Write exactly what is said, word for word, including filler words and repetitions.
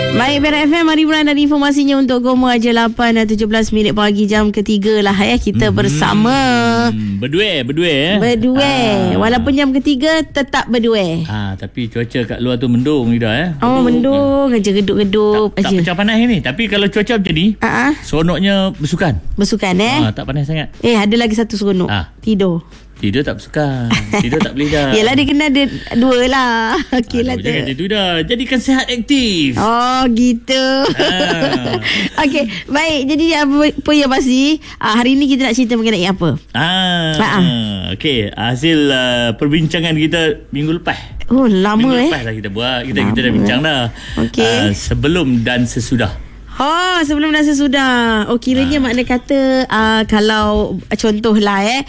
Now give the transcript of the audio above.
Baik, Perak F M, mari beran dari informasinya untuk Gomo Aja lapan dan tujuh belas minit pagi, jam ketiga lah ya. Kita hmm. bersama Berdua Berdua eh? Berdua ah. Walaupun jam ketiga tetap berdua. Ah, tapi cuaca kat luar tu mendung Ida eh? Oh mendung aja, gedup-gedup tak, aja. Tak pecah panas ni. Tapi kalau cuaca macam ni, uh-huh. seronoknya bersukan. Bersukan eh ah, tak panas sangat. Eh ada lagi satu seronok, ah. Tidur. Tidur tak bersukan. Tidur tak boleh dah. Yelah, dia kena ada dua lah. Okey lah tu. Jangan macam tu dah. Jadikan sihat aktif. Oh gitu. Ah. Okey, baik. Jadi apa yang pasti, hari ni kita nak cerita mengenai apa? Ah. ah. Okey, hasil uh, perbincangan kita minggu lepas. Oh lama minggu eh. Minggu lepas dah kita buat. Kita, kita dah bincang dah. Okey. Uh, sebelum dan sesudah. Oh, sebelum dan sesudah. Oh, kiranya ha. makna kata uh, kalau contohlah eh